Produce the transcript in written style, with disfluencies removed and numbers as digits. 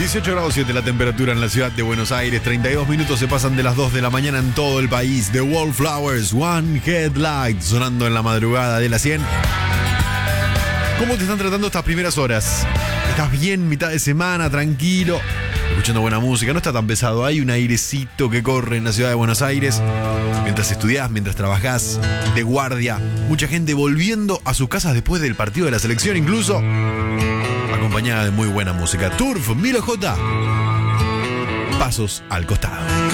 18 grados 7 la temperatura en la ciudad de Buenos Aires. 32 minutos se pasan de las 2 de la mañana en todo el país. The Wallflowers, One Headlight, sonando en la madrugada de la 100. ¿Cómo te están tratando estas primeras horas? ¿Estás bien, mitad de semana, tranquilo, escuchando buena música? No está tan pesado. Hay un airecito que corre en la ciudad de Buenos Aires. Mientras estudiás, mientras trabajás, de guardia. Mucha gente volviendo a sus casas después del partido de la selección, incluso acompañada de muy buena música. Turf, Milo J. Pasos al costado.